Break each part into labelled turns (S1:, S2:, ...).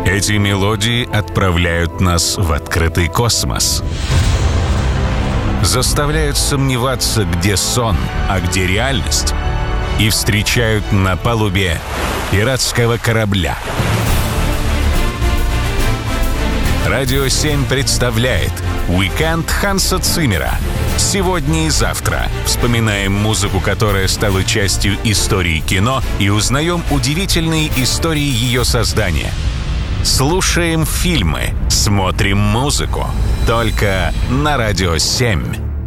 S1: Эти мелодии отправляют нас в открытый космос. Заставляют сомневаться, где сон, а где реальность. И встречают на палубе пиратского корабля. Радио 7 представляет «Уикенд Ханса Циммера». Сегодня и завтра вспоминаем музыку, которая стала частью истории кино, и узнаем удивительные истории ее создания. Слушаем фильмы, смотрим музыку. Только на Радио 7.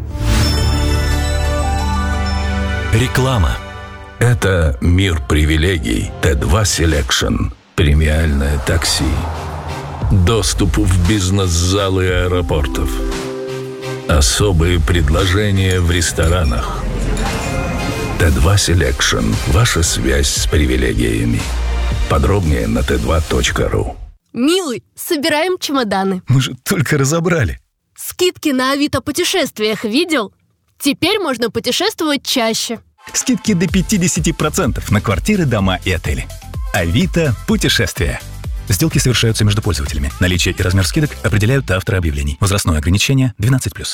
S2: Реклама.
S3: Это мир привилегий. Т2 Selection. Премиальное такси. Доступ в бизнес-залы аэропортов. Особые предложения в ресторанах. Т2 Selection. Ваша связь с привилегиями. Подробнее на t2.ru.
S4: Милый, собираем чемоданы.
S2: Мы же только разобрали.
S4: Скидки на Авито путешествиях видел? Теперь можно путешествовать чаще.
S2: Скидки до 50% на квартиры, дома и отели. Авито путешествия. Сделки совершаются между пользователями. Наличие и размер скидок определяют авторы объявлений. Возрастное ограничение 12+.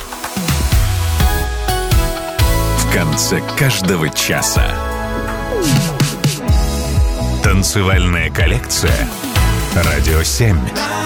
S1: В конце каждого часа. Танцевальная коллекция. Радио 7.